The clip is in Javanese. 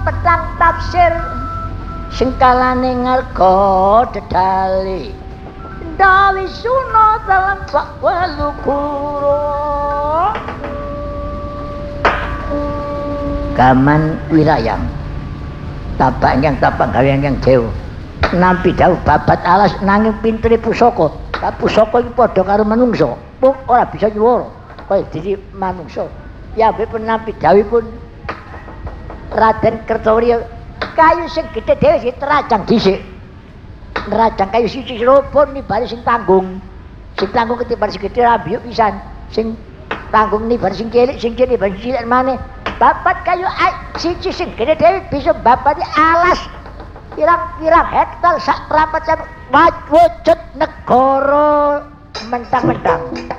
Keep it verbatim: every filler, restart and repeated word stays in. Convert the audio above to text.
pedang tafsir sing kalane ngarga dedali ndawi suna telembak walukuro gaman wirayang tapak yang tapak gawe yang jauh nampi dawuh babat alas nanging pintere pusaka ta pusaka iki padha karo manungsa mung ora bisa nyuwara kaya dadi manungsa ya pun nampi dawuhipun Raden Kertawirya kayu sing gedhe dhewe sing terajang dhisik nerajang kayu siji robon nibali sing tanggung sing tanggung ketimbang sing gedhe rambiuk pisan sing tanggung nibali sing cilik sing cilik nibali sing cilik maneh babat kayu siji sing gedhe dhewe bisa babati alas pirang-pirang hektar sak rapat wujud negara mentang-mentang